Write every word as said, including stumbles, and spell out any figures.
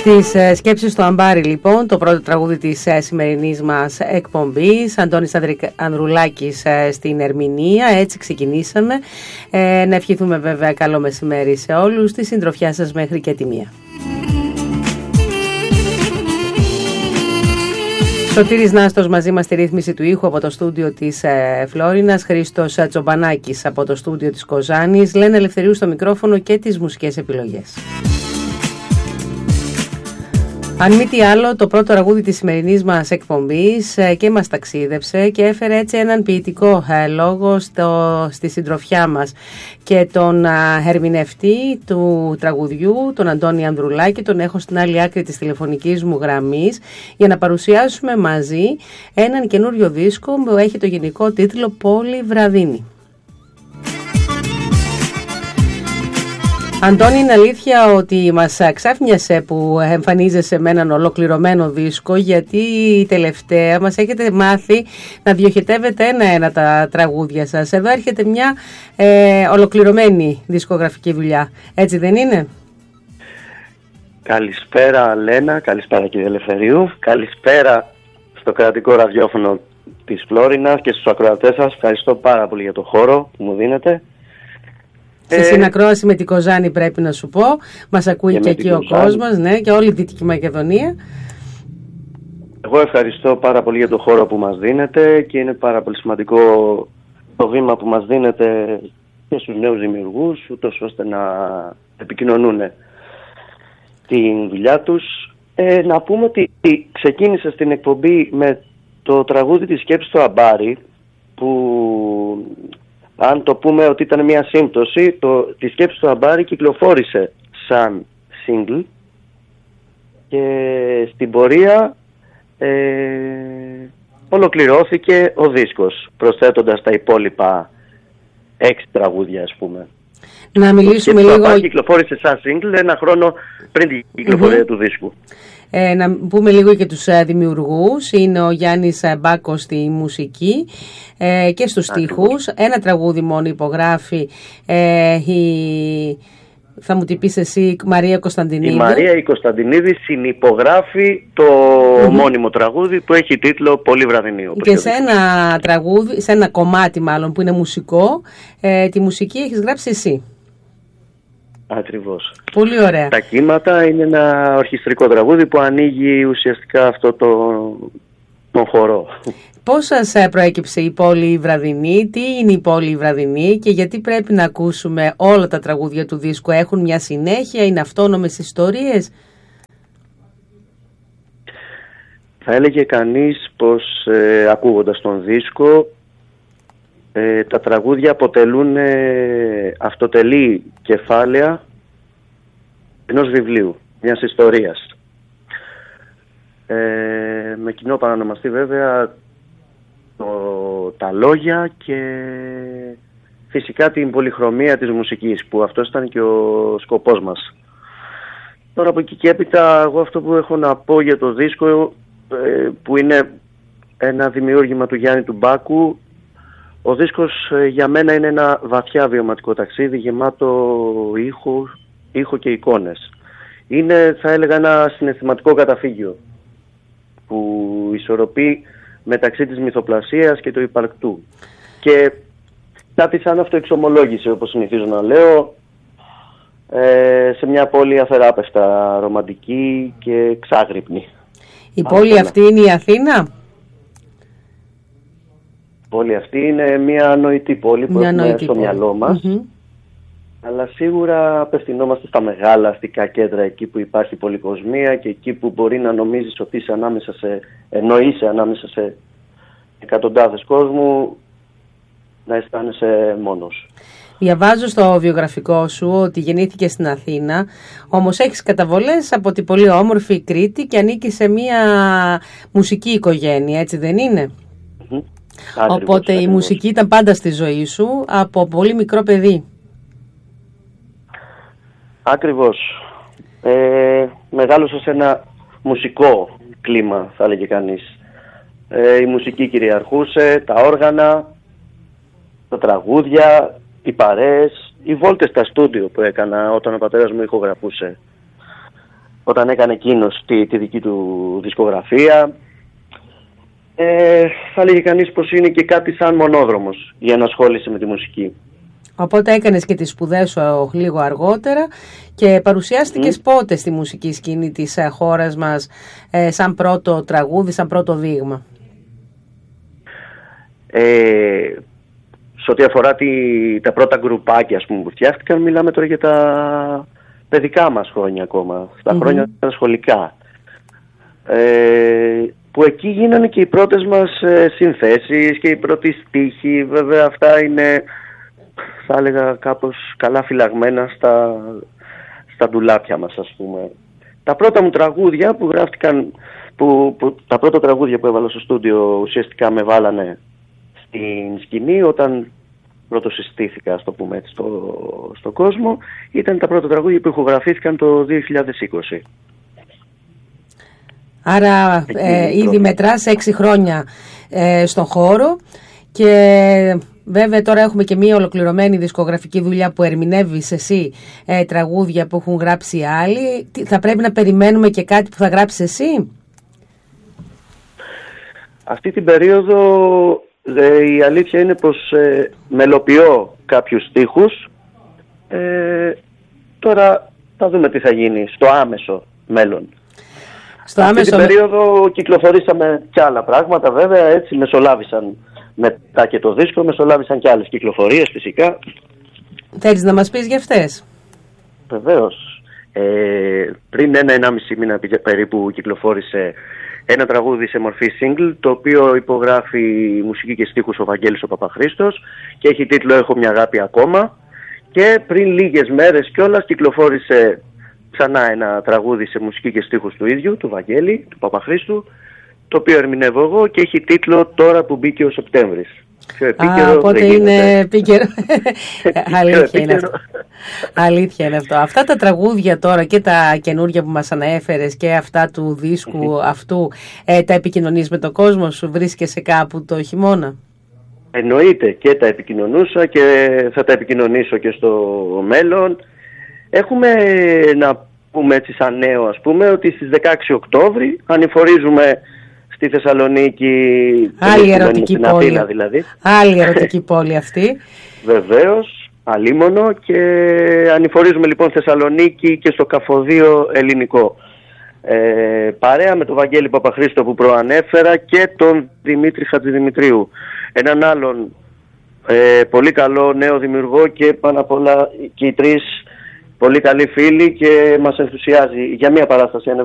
Στις ε, σκέψεις του Αμπάρι, λοιπόν, το πρώτο τραγούδι της ε, σημερινής μας εκπομπής, Αντώνης Ανδρουλάκης ε, στην ερμηνεία. Έτσι ξεκινήσαμε. Ε, να ευχηθούμε βέβαια καλό μεσημέρι σε όλους. Τη συντροφιά σας μέχρι και τη μία. Σωτήρης Νάστος μαζί μας στη ρύθμιση του ήχου από το στούντιο της ε, Φλόρινας, Χρήστος Τσομπανάκης από το στούντιο της Κοζάνης, Λένα Ελευθερίου στο μικρόφωνο και τις μουσικές επιλογές. Αν μη τι άλλο, το πρώτο τραγούδι της σημερινής μας εκπομπής και μας ταξίδεψε και έφερε έτσι έναν ποιητικό λόγο στο, στη συντροφιά μας και τον ερμηνευτή του τραγουδιού, τον Αντώνη Ανδρουλάκη, τον έχω στην άλλη άκρη της τηλεφωνικής μου γραμμής για να παρουσιάσουμε μαζί έναν καινούριο δίσκο που έχει το γενικό τίτλο «Πόλη Βραδίνη». Αντώνη, είναι αλήθεια ότι μας ξάφνιασε που εμφανίζεσαι με έναν ολοκληρωμένο δίσκο, γιατί η τελευταία μας έχετε μάθει να διοχετεύετε ένα-ένα τα τραγούδια σας. Εδώ έρχεται μια ε, ολοκληρωμένη δισκογραφική δουλειά, έτσι δεν είναι? Καλησπέρα Λένα, καλησπέρα κύριε Ελευθερίου, καλησπέρα στο κρατικό ραδιόφωνο της Φλόρινας και στους ακροατές σας. Ευχαριστώ πάρα πολύ για το χώρο που μου δίνετε. Σε συνακρόαση με την Κοζάνη, πρέπει να σου πω. Μας ακούει και, και εκεί ο κόσμος, ναι, και όλη η Δυτική Μακεδονία. Εγώ ευχαριστώ πάρα πολύ για το χώρο που μας δίνετε και είναι πάρα πολύ σημαντικό το βήμα που μας δίνετε και στους νέους δημιουργούς, ούτως ώστε να επικοινωνούν τη δουλειά τους. Ε, να πούμε ότι ξεκίνησε στην εκπομπή με το τραγούδι της σκέψης του Αμπάρι, που... αν το πούμε ότι ήταν μια σύμπτωση, το, τη σκέψη του Αμπάρι κυκλοφόρησε σαν single και στην πορεία ε, ολοκληρώθηκε ο δίσκος, προσθέτοντας τα υπόλοιπα έξι τραγούδια, ας πούμε. Να μιλήσουμε λίγο... Το Αμπάρι κυκλοφόρησε σαν single ένα χρόνο πριν την κυκλοφορία mm-hmm. του δίσκου. Ε, να πούμε λίγο και τους ε, δημιουργούς. Είναι ο Γιάννης ε, Μπάκος στη μουσική ε, και στους στίχους. Ένα τραγούδι μόνο υπογράφει ε, η... θα μου την πεις εσύ, η Μαρία Κωνσταντινίδη. Η Μαρία η Κωνσταντινίδη συνυπογράφει το mm-hmm. μόνιμο τραγούδι που έχει τίτλο «Πόλη Βραδινή». Και σε ένα τραγούδι, σε ένα κομμάτι μάλλον που είναι μουσικό, ε, τη μουσική έχεις γράψει εσύ. Ακριβώς. Πολύ ωραία. Τα κύματα είναι ένα ορχιστρικό τραγούδι που ανοίγει ουσιαστικά αυτό το, τον χορό. Πώς σας προέκυψε η Πόλη Βραδινή, τι είναι η Πόλη Βραδινή και γιατί πρέπει να ακούσουμε όλα τα τραγούδια του δίσκου? Έχουν μια συνέχεια, είναι αυτόνομες ιστορίες? Θα έλεγε κανείς πως ε, ακούγοντας τον δίσκο Ε, τα τραγούδια αποτελούν ε, αυτοτελή κεφάλαια ενός βιβλίου, μιας ιστορίας. Ε, με κοινό παρανομαστή βέβαια το, τα λόγια και φυσικά την πολυχρωμία της μουσικής, που αυτός ήταν και ο σκοπός μας. Τώρα από εκεί και έπειτα, εγώ αυτό που έχω να πω για το δίσκο, ε, που είναι ένα δημιούργημα του Γιάννη του Μπάκου, ο δίσκος για μένα είναι ένα βαθιά βιωματικό ταξίδι γεμάτο ήχο, ήχο και εικόνες. Είναι, θα έλεγα, ένα συναισθηματικό καταφύγιο που ισορροπεί μεταξύ της μυθοπλασίας και του υπαρκτού. Και κάτι σαν αυτοεξομολόγηση, όπως συνηθίζω να λέω, ε, σε μια πόλη αθεράπευτα, ρομαντική και ξάγρυπνη. Η πόλη Αθήνα. Αυτή είναι η Αθήνα? Η πόλη αυτή είναι μια νοητή πόλη που μια έχουμε στο πόλη. Μυαλό μας. Mm-hmm. Αλλά σίγουρα απευθυνόμαστε στα μεγάλα αστικά κέντρα, εκεί που υπάρχει πολυκοσμία και εκεί που μπορεί να νομίζεις ότι είσαι ανάμεσα σε, ενώ είσαι ανάμεσα σε εκατοντάδες κόσμου, να αισθάνεσαι μόνος. Διαβάζω στο βιογραφικό σου ότι γεννήθηκε στην Αθήνα, όμως έχεις καταβολές από την πολύ όμορφη Κρήτη και ανήκει σε μια μουσική οικογένεια, έτσι δεν είναι? Mm-hmm. Οπότε ακριβώς, η ακριβώς. μουσική ήταν πάντα στη ζωή σου από πολύ μικρό παιδί. Ακριβώς. Ε, μεγάλωσα σε ένα μουσικό κλίμα, θα έλεγε κανείς. Ε, η μουσική κυριαρχούσε, τα όργανα, τα τραγούδια, οι παρέες, οι βόλτες στα στούντιο που έκανα όταν ο πατέρας μου ηχογραφούσε. όταν έκανε εκείνος τη, τη δική του δισκογραφία. Ε, θα λέγει κανείς πως είναι και κάτι σαν μονόδρομος για να ασχόλησε με τη μουσική. Οπότε έκανες και τις σπουδές σου λίγο αργότερα και παρουσιάστηκες mm. πότε στη μουσική σκηνή της χώρας μας ε, σαν πρώτο τραγούδι, σαν πρώτο δείγμα? Ε, σε ό,τι αφορά τη, τα πρώτα γκρουπάκια, ας πούμε, που φτιάχτηκαν, μιλάμε τώρα για τα παιδικά μας χρόνια ακόμα, στα mm-hmm. χρόνια τα σχολικά. Ε, που εκεί γίνανε και οι πρώτες μας ε, συνθέσεις και οι πρώτοι στίχοι. Βέβαια αυτά είναι, θα έλεγα, κάπως καλά φυλαγμένα στα, στα ντουλάπια μας, ας πούμε. Τα πρώτα μου τραγούδια που γράφτηκαν, που, που, τα πρώτα τραγούδια που έβαλα στο στούντιο ουσιαστικά με βάλανε στην σκηνή όταν πρώτο συστήθηκα, ας το πούμε έτσι, στο, στο κόσμο. Ήταν τα πρώτα τραγούδια που ηχογραφήθηκαν το δύο χιλιάδες είκοσι. Άρα ε, ήδη μετράς έξι χρόνια ε, στον χώρο και βέβαια τώρα έχουμε και μία ολοκληρωμένη δισκογραφική δουλειά που ερμηνεύεις εσύ ε, τραγούδια που έχουν γράψει άλλοι. Θα πρέπει να περιμένουμε και κάτι που θα γράψεις εσύ? Αυτή την περίοδο ε, η αλήθεια είναι πως ε, μελοποιώ κάποιους στίχους. Ε, τώρα θα δούμε τι θα γίνει στο άμεσο μέλλον. Στο Αυτή άμεσο... την περίοδο κυκλοφορήσαμε κι άλλα πράγματα, βέβαια, έτσι μεσολάβησαν μετά και το δίσκο, μεσολάβησαν κι άλλες κυκλοφορίες φυσικά. Θέλεις να μας πεις για αυτές? Βεβαίως. Ε, πριν ένα-ενάμιση μήνα περίπου κυκλοφόρησε ένα τραγούδι σε μορφή single, το οποίο υπογράφει μουσική και στίχους ο Βαγγέλης ο Παπαχρήστος και έχει τίτλο «Έχω μια αγάπη ακόμα». Και πριν λίγες μέρες κιόλας κυκλοφόρησε ξανά ένα τραγούδι σε μουσική και στίχους του ίδιου, του Βαγγέλη, του Παπαχρήστου, το οποίο ερμηνεύω εγώ και έχει τίτλο «Τώρα που μπήκε ο Σεπτέμβρης». Πιο επίκαιρο. Α, οπότε είναι επίκαιρο. Αλήθεια είναι αυτό. Αλήθεια είναι αυτό. Αυτά τα τραγούδια τώρα και τα καινούργια που μας αναέφερες και αυτά του δίσκου αυτού, ε, τα επικοινωνείς με τον κόσμο, σου βρίσκεσαι κάπου το χειμώνα? Εννοείται, και τα επικοινωνούσα και θα τα επικοινωνήσω και στο μέλλον. Έχουμε, να πούμε έτσι σαν νέο, ας πούμε, ότι στις δεκαέξι Οκτώβρη ανηφορίζουμε στη Θεσσαλονίκη. Άλλη ερωτική πόλη. Αθήνα, δηλαδή. Άλλη ερωτική πόλη αυτή. Βεβαίως, αλίμονο, και ανηφορίζουμε λοιπόν Θεσσαλονίκη και στο Καφοδείο ελληνικό. Ε, παρέα με τον Βαγγέλη Παπαχρήστο που προανέφερα και τον Δημήτρη Χατζηδημητρίου. Έναν άλλον ε, πολύ καλό νέο δημιουργό και πάνω απ' όλα και οι τρεις πολύ καλοί φίλοι, και μας ενθουσιάζει για μια παράσταση